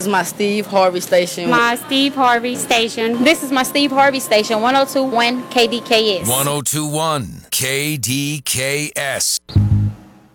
is my Steve Harvey station. My Steve Harvey station. This is my Steve Harvey station, 1021 KDKS. 1021 KDKS.